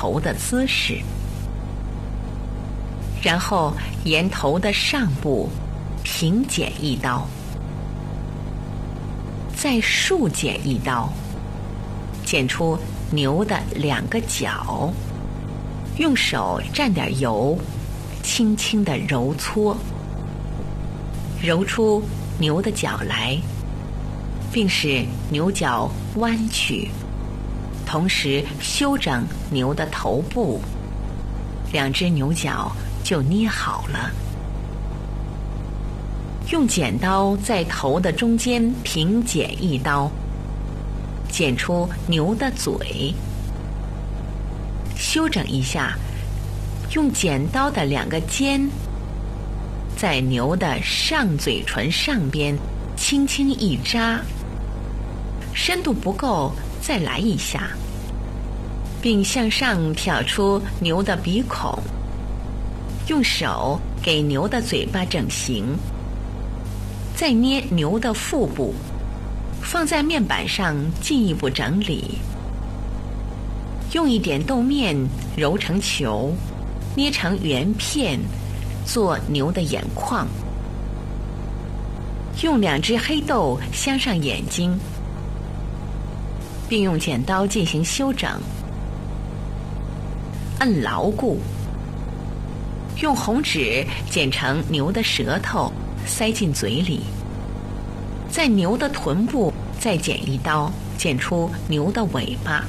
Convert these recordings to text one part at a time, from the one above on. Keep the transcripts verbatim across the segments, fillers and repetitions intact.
头的姿势，然后沿头的上部平剪一刀，再竖剪一刀，剪出牛的两个角，用手蘸点油，轻轻地揉搓，揉出牛的角来，并使牛角弯曲，同时修整牛的头部，两只牛角就捏好了。用剪刀在头的中间平剪一刀，剪出牛的嘴，修整一下，用剪刀的两个尖在牛的上嘴唇上边轻轻一扎，深度不够再来一下，并向上挑出牛的鼻孔，用手给牛的嘴巴整形，再捏牛的腹部，放在面板上进一步整理，用一点豆面揉成球，捏成圆片做牛的眼眶，用两只黑豆镶上眼睛，并用剪刀进行修整，摁牢固，用红纸剪成牛的舌头塞进嘴里，在牛的臀部再剪一刀，剪出牛的尾巴，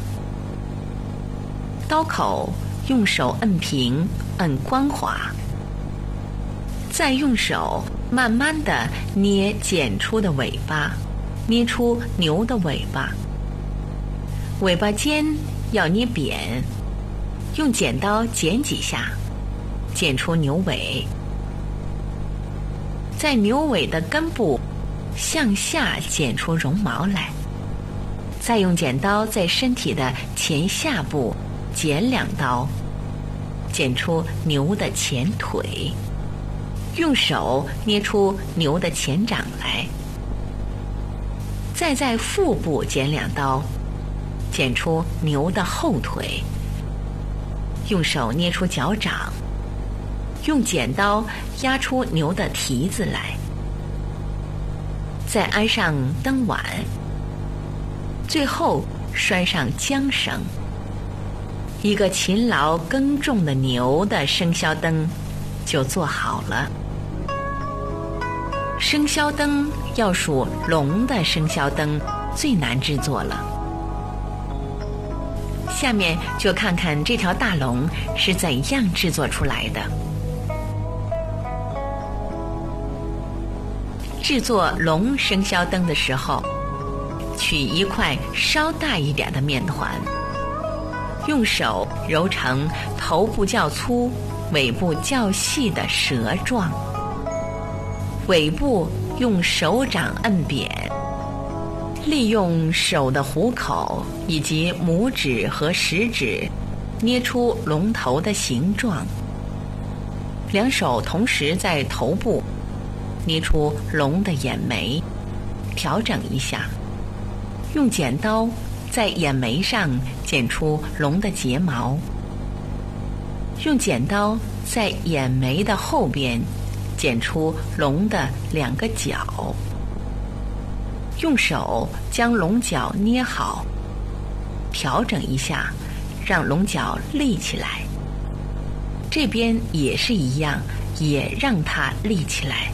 刀口用手摁平，摁光滑，再用手慢慢地捏剪出的尾巴，捏出牛的尾巴，尾巴尖要捏扁，用剪刀剪几下，剪出牛尾，在牛尾的根部向下剪出绒毛来，再用剪刀在身体的前下部剪两刀，剪出牛的前腿，用手捏出牛的前掌来，再在腹部剪两刀，剪出牛的后腿，用手捏出脚掌，用剪刀压出牛的蹄子来，再安上灯碗，最后拴上缰绳。一个勤劳耕种的牛的生肖灯就做好了。生肖灯要数龙的生肖灯最难制作了。下面就看看这条大龙是怎样制作出来的。制作龙生肖灯的时候，取一块稍大一点的面团，用手揉成头部较粗、尾部较细的蛇状，尾部用手掌摁扁，利用手的虎口以及拇指和食指捏出龙头的形状，两手同时在头部捏出龙的眼眉，调整一下，用剪刀在眼眉上剪出龙的睫毛，用剪刀在眼眉的后边剪出龙的两个角，用手将龙角捏好，调整一下，让龙角立起来。这边也是一样，也让它立起来。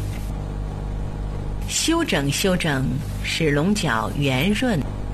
修整修整，使龙角圆润。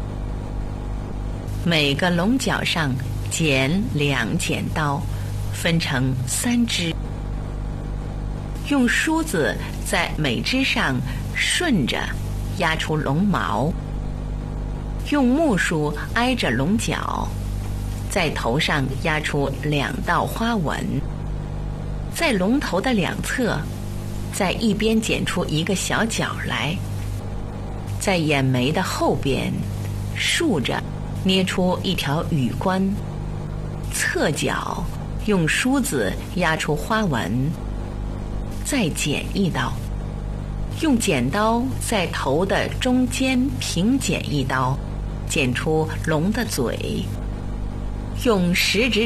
每个龙角上剪两剪刀，分成三支，用梳子在每支上顺着压出龙毛，用木梳挨着龙角，在头上压出两道花纹，在龙头的两侧在一边剪出一个小角来，在眼眉的后边竖着捏出一条羽冠，侧角用梳子压出花纹，再剪一刀，用剪刀在头的中间平剪一刀，剪出龙的嘴，用食指